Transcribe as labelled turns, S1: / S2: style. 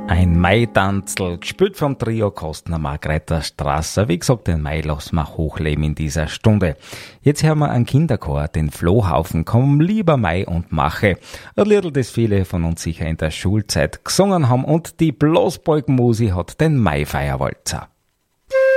S1: Ein Mai-Tanzl, gespielt vom Trio Kostner Margrether Strasser. Wie gesagt, den Mai lassen wir hochleben in dieser Stunde. Jetzt hören wir einen Kinderchor, den Flohhaufen, komm lieber Mai und mache. Ein Lied, das viele von uns sicher in der Schulzeit gesungen haben, und die Blasbalgmusi hat den Mai-Feierwalzer.